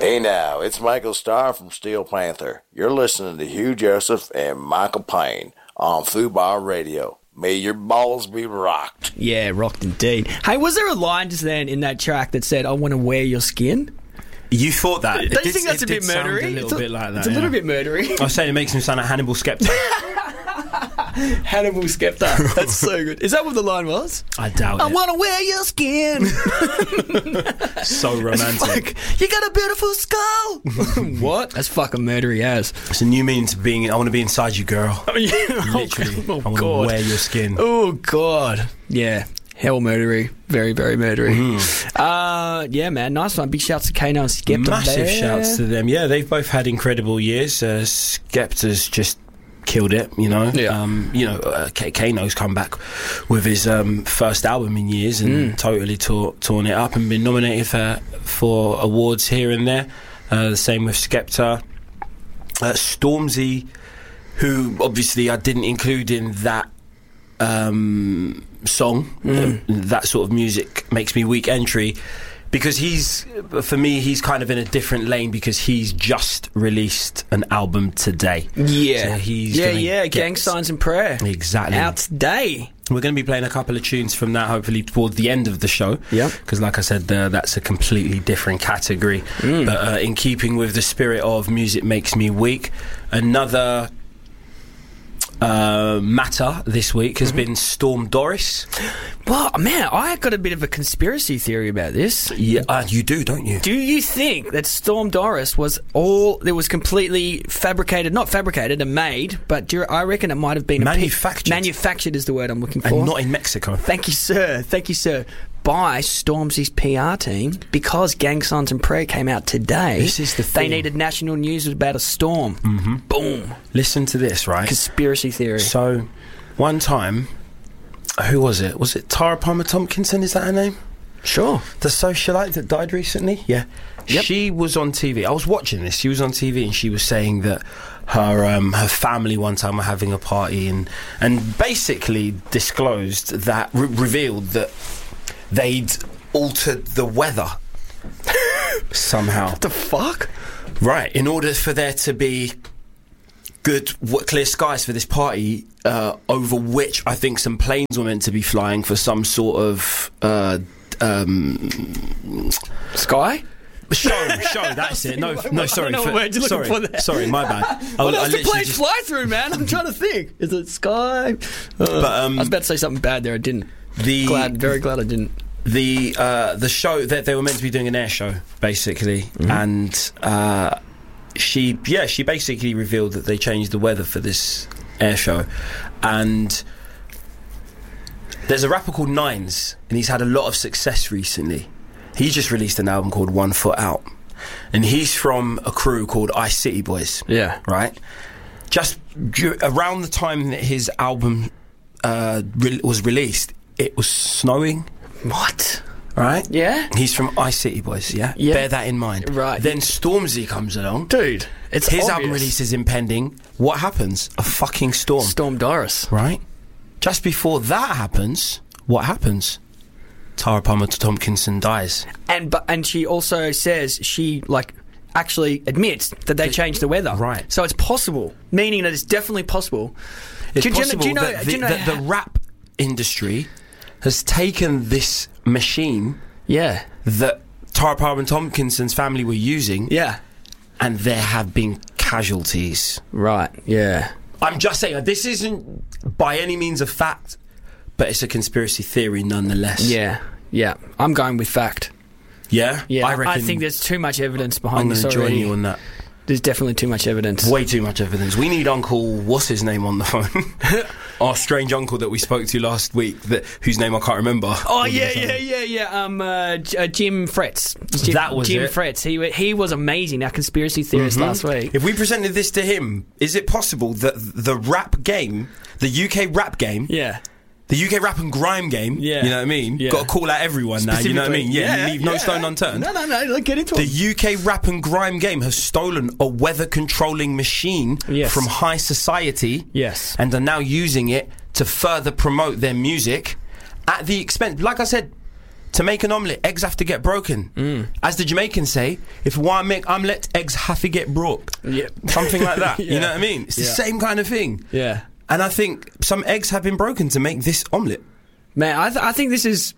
Hey now, it's Michael Starr from Steel Panther. You're listening to Hugh Joseph and Michael Payne on Fubar Radio. May your balls be rocked. Yeah, rocked indeed. Hey, was there a line just then in that track that said, I want to wear your skin? You thought that? Don't you think that's a bit murdery? A little bit like that. It's a little bit murdery. I was saying it makes him sound like Hannibal Scepter. Hannibal Scepter. That's so good. Is that what the line was? I doubt it. I want to wear your skin. So romantic. You got a beautiful skull. What? That's fucking murdery as. It's a new meaning to being. I want to be inside you, girl. Literally. Oh, I want to wear your skin. Oh God. Yeah. Hell murdery. Very, very murdery. Yeah, man. Nice one. Big shouts to Kano and Skepta. Massive shouts to them. Yeah, they've both had incredible years. Skepta's just killed it, you know. Yeah. Kano's come back with his first album in years and totally torn it up and been nominated for awards here and there. The same with Skepta. Stormzy, who obviously I didn't include in that song, that sort of music makes me weak entry, because for me he's kind of in a different lane, because he's just released an album today. Yeah, so Gang Signs and Prayer, exactly, out today. We're going to be playing a couple of tunes from that hopefully toward the end of the show. Yeah, because like I said, that's a completely different category. But in keeping with the spirit of music makes me weak, another matter this week has been Storm Doris. Well, man, I got a bit of a conspiracy theory about this. Yeah, you do, don't you? Do you think that Storm Doris was completely fabricated, not fabricated and made, but I reckon it might have been manufactured. Manufactured is the word I'm looking for. And not in Mexico. Thank you, sir. By Stormzy's PR team, because Gang Signs and Prayer came out today. This is the thing. They needed national news about a storm. Boom. Listen to this, right? Conspiracy theory. So, one time, who was it? Was it Tara Palmer Tompkinson? Is that her name? Sure. The socialite that died recently? Yeah. Yep. She was on TV. I was watching this. She was on TV and she was saying that her family one time were having a party and basically disclosed that, revealed that they'd altered the weather somehow. What the fuck? Right, in order for there to be good, clear skies for this party, over which I think some planes were meant to be flying for some sort of sky? Show, that's it. No, sorry. Sorry, my bad. What else do planes fly through, man? I'm trying to think. Is it sky? I was about to say something bad there, I didn't. Very glad I didn't. The show that they were meant to be doing an air show, basically, and she basically revealed that they changed the weather for this air show. And there's a rapper called Nines, and he's had a lot of success recently. He just released an album called 1 Foot Out, and he's from a crew called Ice City Boys. Yeah, right. Just around the time that his album was released, it was snowing. What? Right? Yeah. He's from Ice City Boys, yeah? Bear that in mind. Right. Then Stormzy comes along. Dude, it's his obvious. album release is impending. What happens? A fucking storm. Storm Doris. Right? Just before that happens, what happens? Tara Palmer Tompkinson dies. And she also says she, actually admits that they changed the weather. Right. So it's possible, meaning that it's definitely possible. It's possible that the rap industry has taken this machine that Tara Palmer Tompkinson's family were using, and there have been casualties. Right, yeah. I'm just saying, this isn't by any means a fact, but it's a conspiracy theory nonetheless. Yeah. I'm going with fact. Yeah? Yeah, I think there's too much evidence behind this already. I'm going to join you on that. There's definitely too much evidence. Way too much evidence. We need Uncle, what's his name on the phone? Our strange uncle that we spoke to last week, whose name I can't remember. Oh, yeah. Jim Fretz. Jim Fretz. He was amazing, our conspiracy theorist last week. If we presented this to him, is it possible that the rap game, the UK rap game... Yeah. The UK rap and grime game, you know what I mean? Got to call out everyone now, you know what I mean? Yeah, leave no stone unturned. No, let's get into it. The UK rap and grime game has stolen a weather-controlling machine from high society and are now using it to further promote their music at the expense... Like I said, to make an omelette, eggs have to get broken. As the Jamaicans say, if you want to make omelette, eggs have to get broke. Yep. Something like that. You know what I mean? It's the same kind of thing. Yeah. And I think some eggs have been broken to make this omelette. Man, I think this is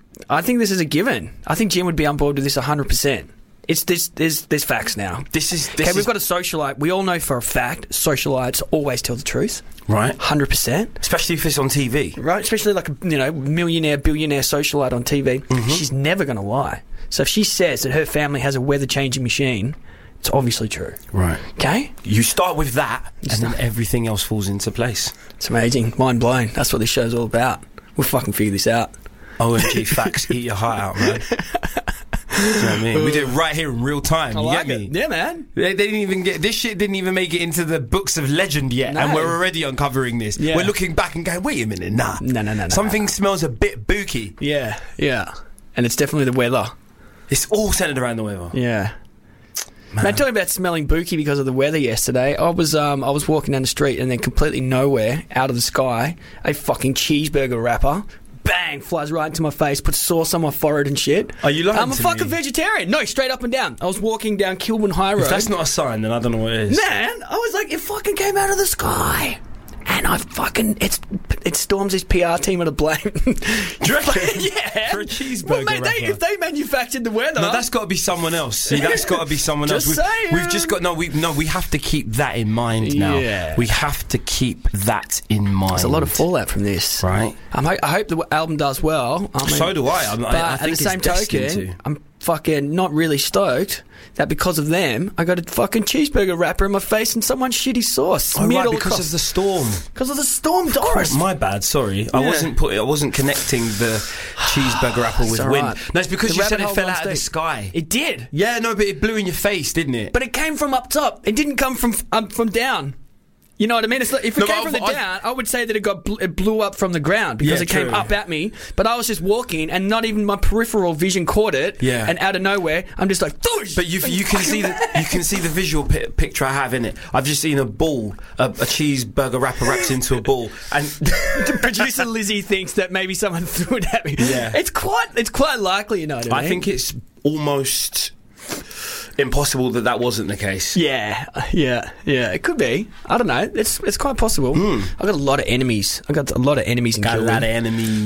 a given. I think Jim would be on board with this 100%. It's this. There's facts now. Okay, we've got a socialite. We all know for a fact socialites always tell the truth. Right. 100%. Especially if it's on TV. Right. Especially like a millionaire, billionaire socialite on TV. Mm-hmm. She's never going to lie. So if she says that her family has a weather changing machine, it's obviously true. Right. Okay. You start with that, and then everything else falls into place. It's amazing. Mind blown. That's what this show's all about. We'll fucking figure this out. OMG facts, eat your heart out, man. You know what I mean? We did it right here in real time. You get me? Yeah, man. They didn't even get this shit. Didn't even make it into the books of legend yet, and we're already uncovering this. Yeah. We're looking back and going, "Wait a minute, nah. Something smells a bit booky." Yeah, and it's definitely the weather. It's all centered around the weather. Yeah. Man, talking about smelling booky because of the weather yesterday, I was walking down the street and then completely nowhere, out of the sky, a fucking cheeseburger wrapper. Bang! Flies right into my face, puts sauce on my forehead and shit. Are you lying I'm a to fucking me? vegetarian. No, straight up and down. I was walking down Kilburn High Road. If that's not a sign, then I don't know what it is. Man, I was like, it fucking came out of the sky. And I fucking... It storms his PR team at a blame. Do you reckon? Yeah. For a cheeseburger well, mate, wrapper. if they manufactured the weather... No, that's got to be someone else. See, that's got to be someone else. We've just got... we have to keep that in mind now. Yeah. We have to keep that in mind. There's a lot of fallout from this. Right. I hope the album does well. So do I. But I think at the same token, I'm fucking not really stoked that because of them, I got a fucking cheeseburger wrapper in my face and someone's shitty sauce. Oh, right, because of the storm. Because of the storm, Doris. My bad, sorry. Yeah. I wasn't connecting the cheeseburger wrapper with wind. Right. No, it's because you said it fell out of the sky. It did. Yeah, no, but it blew in your face, didn't it? But it came from up top. It didn't come from down. You know what I mean? If it came from the down, I would say that it blew up from the ground because it came up at me. But I was just walking, and not even my peripheral vision caught it. Yeah. And out of nowhere, I'm just like, "Thoosh!" But you can see the visual picture I have in it. I've just seen a ball, a cheeseburger wrapper wrapped into a ball, and the producer Lizzie thinks that maybe someone threw it at me. Yeah. It's quite likely. You know what I mean? I think it's almost impossible that wasn't the case. Yeah, it could be. I don't know. It's quite possible. I've got a lot of enemies. In Kilburn. A lot of enemies.